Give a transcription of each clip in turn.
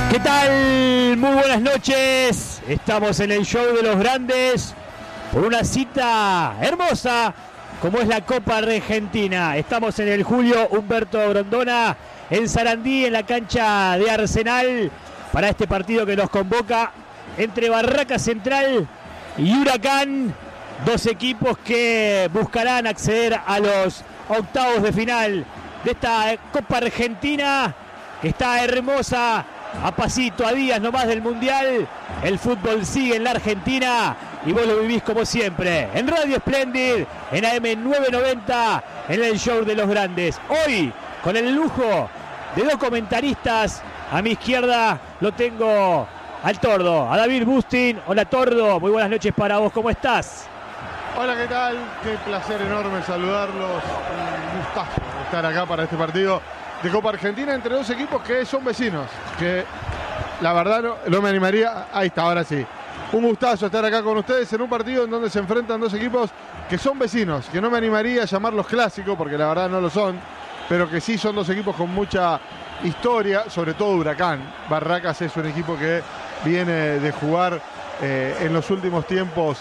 ¿Qué tal? Muy buenas noches. Estamos en el show de los grandes por una cita hermosa como es la Copa Argentina. Estamos en el Julio Humberto Grondona en Sarandí, en la cancha de Arsenal, para este partido que nos convoca entre Barracas Central y Huracán. Dos equipos que buscarán acceder a los octavos de final de esta Copa Argentina, que está hermosa, a pasito, a días nomás del Mundial. El fútbol sigue en la Argentina y vos lo vivís como siempre en Radio Splendid, en AM 990, en el show de los grandes. Hoy con el lujo de dos comentaristas. A mi izquierda lo tengo al Tordo, a David Bustin. Hola Tordo, muy buenas noches para vos, ¿cómo estás? Hola, ¿qué tal? Qué placer enorme saludarlos. Un gustazo estar acá para este partido de Copa Argentina entre dos equipos que son vecinos, que la verdad no me animaría. Ahí está, ahora sí. Un gustazo estar acá con ustedes en un partido en donde se enfrentan dos equipos que son vecinos, que no me animaría a llamarlos clásicos porque la verdad no lo son, pero que sí son dos equipos con mucha historia, sobre todo Huracán. Barracas es un equipo que viene de jugar en los últimos tiempos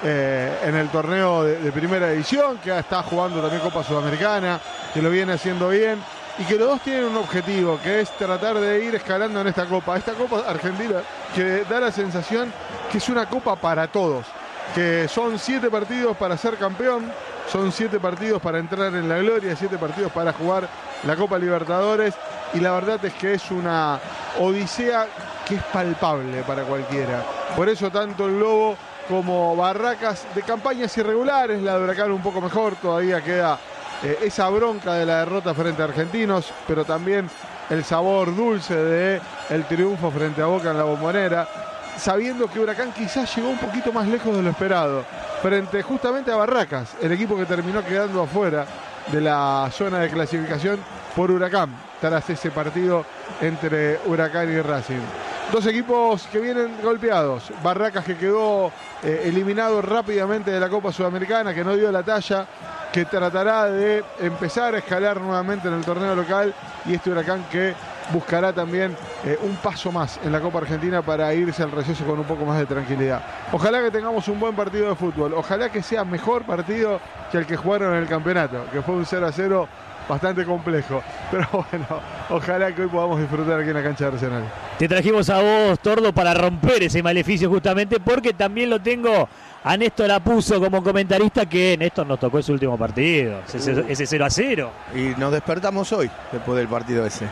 en el torneo de primera división, que está jugando también Copa Sudamericana, que lo viene haciendo bien, y que los dos tienen un objetivo, que es tratar de ir escalando en esta Copa Argentina, que da la sensación que es una Copa para todos, que son 7 partidos para ser campeón, son 7 partidos para entrar en la gloria, 7 partidos para jugar la Copa Libertadores, y la verdad es que es una odisea que es palpable para cualquiera. Por eso tanto el Lobo como Barracas, de campañas irregulares, la de Huracán un poco mejor, todavía queda esa bronca de la derrota frente a Argentinos, pero también el sabor dulce de el triunfo frente a Boca en la Bombonera, sabiendo que Huracán quizás llegó un poquito más lejos de lo esperado, frente justamente a Barracas, el equipo que terminó quedando afuera de la zona de clasificación por Huracán, tras ese partido entre Huracán y Racing. Dos equipos que vienen golpeados. Barracas, que quedó eliminado rápidamente de la Copa Sudamericana, que no dio la talla, que tratará de empezar a escalar nuevamente en el torneo local, y este Huracán que buscará también un paso más en la Copa Argentina para irse al receso con un poco más de tranquilidad. Ojalá que tengamos un buen partido de fútbol, ojalá que sea mejor partido que el que jugaron en el campeonato, que fue un 0-0 bastante complejo, pero bueno, ojalá que hoy podamos disfrutar aquí en la cancha de Arsenal. Te trajimos a vos, Tordo, para romper ese maleficio justamente, porque también lo tengo a Néstor Apuso como comentarista, que Néstor nos tocó ese último partido, ese 0-0. Y nos despertamos hoy, después del partido ese.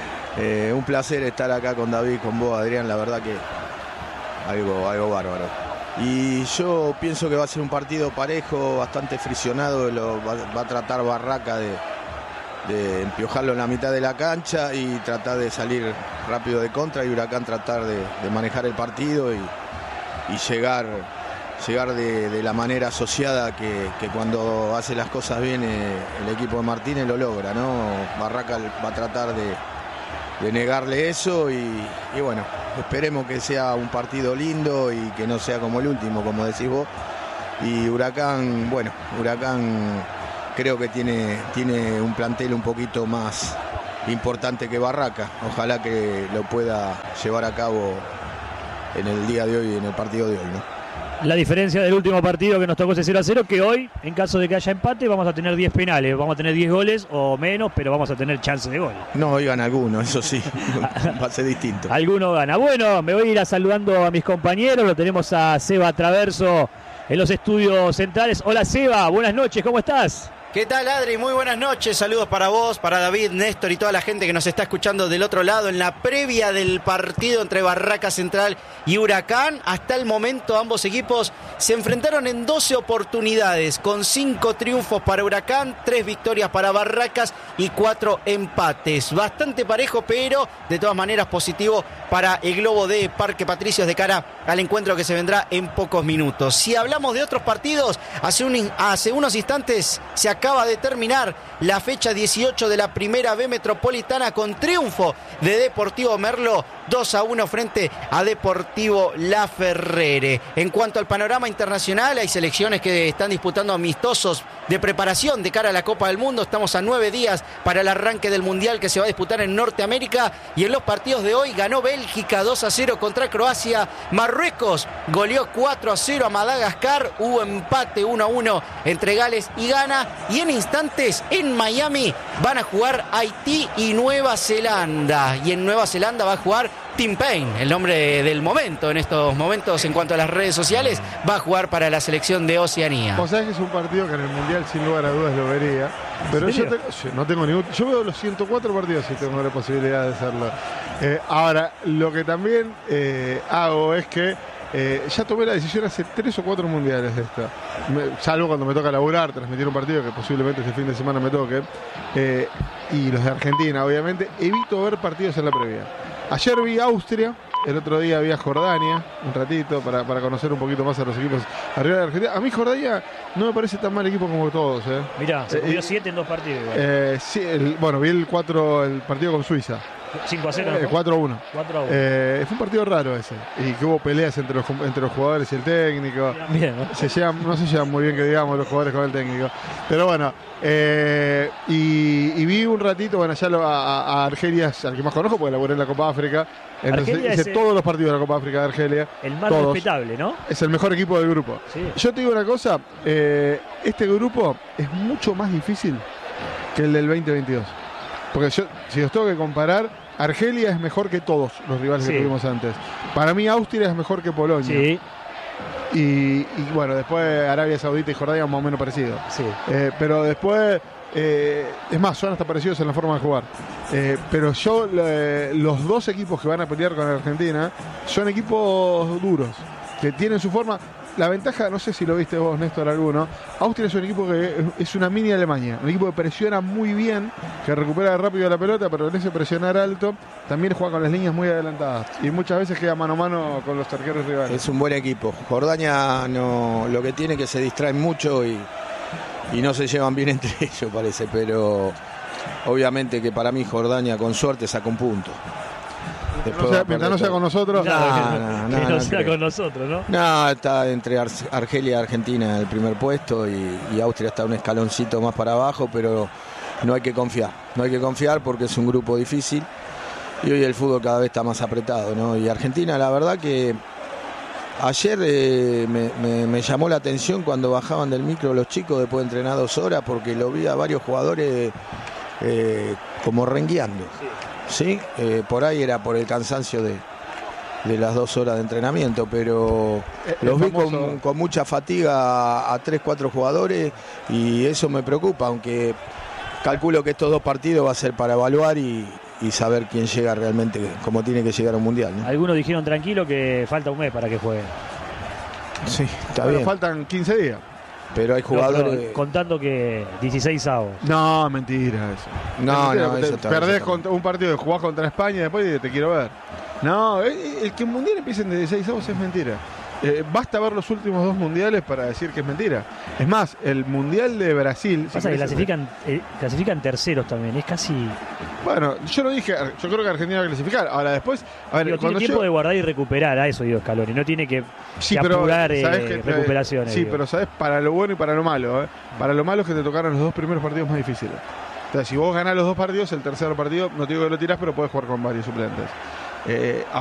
Un placer estar acá con David, con vos, Adrián, la verdad que algo bárbaro. Y yo pienso que va a ser un partido parejo, bastante friccionado, va a tratar Barraca de empiojarlo en la mitad de la cancha y tratar de salir rápido de contra, y Huracán tratar de manejar el partido y llegar de la manera asociada que cuando hace las cosas bien el equipo de Martínez lo logra, ¿no? Barraca va a tratar de negarle eso y bueno, esperemos que sea un partido lindo y que no sea como el último, como decís vos. Y Huracán creo que tiene un plantel un poquito más importante que Barraca. Ojalá que lo pueda llevar a cabo en el día de hoy, en el partido de hoy, ¿no? La diferencia del último partido que nos tocó ese 0-0, que hoy, en caso de que haya empate, vamos a tener 10 penales, vamos a tener 10 goles o menos, pero vamos a tener chance de gol. No, hoy gana alguno, eso sí, va a ser distinto. Alguno gana. Bueno, me voy a ir saludando a mis compañeros, lo tenemos a Seba Traverso en los estudios centrales. Hola Seba, buenas noches, ¿cómo estás? ¿Qué tal, Adri? Muy buenas noches, saludos para vos, para David, Néstor y toda la gente que nos está escuchando del otro lado en la previa del partido entre Barracas Central y Huracán. Hasta el momento ambos equipos se enfrentaron en 12 oportunidades, con 5 triunfos para Huracán, 3 victorias para Barracas y 4 empates. Bastante parejo, pero de todas maneras positivo para el Globo de Parque Patricios de cara al encuentro que se vendrá en pocos minutos. Si hablamos de otros partidos, hace unos instantes se acaba de terminar la fecha 18 de la Primera B Metropolitana con triunfo de Deportivo Merlo 2-1 frente a Deportivo Laferrere. En cuanto al panorama internacional, hay selecciones que están disputando amistosos de preparación de cara a la Copa del Mundo. Estamos a 9 días para el arranque del Mundial que se va a disputar en Norteamérica, y en los partidos de hoy ganó Bélgica 2-0 contra Croacia, Marruecos goleó 4-0 a Madagascar, hubo empate 1-1 entre Gales y Ghana, y en instantes en Miami van a jugar Haití y Nueva Zelanda, y en Nueva Zelanda va a jugar Tim Payne, el nombre del momento en estos momentos en cuanto a las redes sociales, va a jugar para la selección de Oceanía. Vos sabés que es un partido que en el Mundial sin lugar a dudas lo vería, pero yo no tengo ningún... Yo veo los 104 partidos si tengo la posibilidad de hacerlo. Ahora, lo que también hago es que ya tomé la decisión hace 3 o 4 mundiales de esto. Salvo cuando me toca laburar, transmitir un partido que posiblemente este fin de semana me toque. Y los de Argentina, obviamente, evito ver partidos en la previa. Ayer vi Austria, el otro día vi a Jordania, un ratito, para conocer un poquito más a los equipos arriba de Argentina. A mí Jordania no me parece tan mal equipo como todos. Mirá, se comió 7 en 2 partidos. Igual. Sí, bueno, vi el partido con Suiza. 5-0. 4-1. Fue un partido raro ese. Y que hubo peleas entre los jugadores y el técnico. Bien, ¿no? No se llevan muy bien, que digamos, los jugadores con el técnico. Pero bueno, y vi un ratito, bueno, ya a Argelia, al que más conozco, porque laburé en la Copa África. Entonces hice todos los partidos de la Copa África de Argelia. El más todos. respetable, ¿no? Es el mejor equipo del grupo. Sí. Yo te digo una cosa, este grupo es mucho más difícil que el del 2022. Porque si os tengo que comparar, Argelia es mejor que todos los rivales que tuvimos antes. Para mí Austria es mejor que Polonia. Sí. Y bueno, después Arabia Saudita y Jordania más o menos parecidos. Sí. Pero después, es más, son hasta parecidos en la forma de jugar. Pero los dos equipos que van a pelear con Argentina son equipos duros, que tienen su forma. La ventaja, no sé si lo viste vos, Néstor, alguno. Austria es un equipo que es una mini Alemania. Un equipo que presiona muy bien, que recupera rápido la pelota, pero en ese presionar alto también juega con las líneas muy adelantadas. Y muchas veces queda mano a mano con los arqueros rivales. Es un buen equipo. Jordania lo que tiene es que se distraen mucho y no se llevan bien entre ellos, parece. Pero obviamente que para mí Jordania con suerte saca un punto. Mientras no sea con nosotros. No sea con nosotros, ¿no? No, está entre Argelia y Argentina el primer puesto y Austria está un escaloncito más para abajo, pero no hay que confiar. No hay que confiar porque es un grupo difícil y hoy el fútbol cada vez está más apretado, ¿no? Y Argentina, la verdad que ayer me llamó la atención cuando bajaban del micro los chicos después de entrenar 2 horas, porque lo vi a varios jugadores como rengueando. Sí, por ahí era por el cansancio de las 2 horas de entrenamiento, pero los vi con mucha fatiga a 3-4 jugadores y eso me preocupa, aunque calculo que estos 2 partidos va a ser para evaluar y saber quién llega realmente como tiene que llegar a un mundial, ¿no? Algunos dijeron tranquilo que falta un mes para que juegue. Sí, está bien. Faltan 15 días. Pero hay jugadores... pero contando que 16 avos. No, mentira eso. No, eso perdés un partido, jugás contra España y después te quiero ver. No, el que el mundial empiece en 16 avos es mentira. Basta ver los últimos 2 mundiales para decir que es mentira. Es más, el mundial de Brasil... Pasa que clasifican terceros también, es casi... Bueno, yo lo dije, yo creo que Argentina va a clasificar. Ahora después... A ver, tiene tiempo de guardar y recuperar, a eso digo Scaloni. No tiene que apurar recuperaciones. Sí, pero sabes, para lo bueno y para lo malo. Para lo malo es que te tocaron los 2 primeros partidos más difíciles. O sea, si vos ganás los 2 partidos, el tercer partido, no te digo que lo tirás, pero podés jugar con varios suplentes.